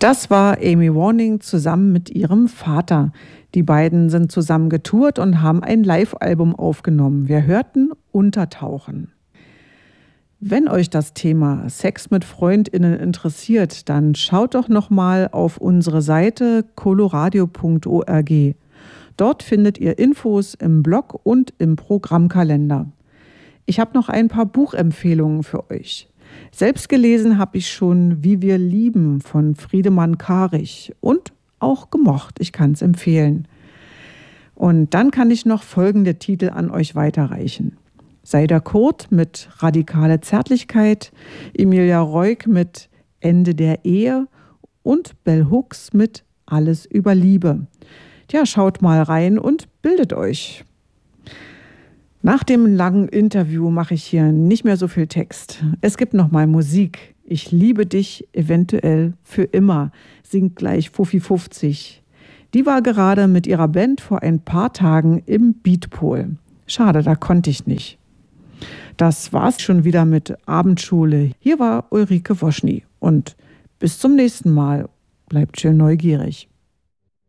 Das war Amy Warning zusammen mit ihrem Vater. Die beiden sind zusammen getourt und haben ein Live-Album aufgenommen. Wir hörten Untertauchen. Wenn euch das Thema Sex mit FreundInnen interessiert, dann schaut doch nochmal auf unsere Seite coloradio.org. Dort findet ihr Infos im Blog und im Programmkalender. Ich habe noch ein paar Buchempfehlungen für euch. Selbst gelesen habe ich schon Wie wir lieben von Friedemann Karig und auch gemocht. Ich kann es empfehlen. Und dann kann ich noch folgende Titel an euch weiterreichen. Seider Kurt mit Radikale Zärtlichkeit, Emilia Reuk mit Ende der Ehe und Bell Hooks mit Alles über Liebe. Tja, schaut mal rein und bildet euch. Nach dem langen Interview mache ich hier nicht mehr so viel Text. Es gibt noch mal Musik. Ich liebe dich eventuell für immer, singt gleich Fuffi 50. Die war gerade mit ihrer Band vor ein paar Tagen im Beatpol. Schade, da konnte ich nicht. Das war's schon wieder mit Abendschule. Hier war Ulrike Woschny und bis zum nächsten Mal. Bleibt schön neugierig.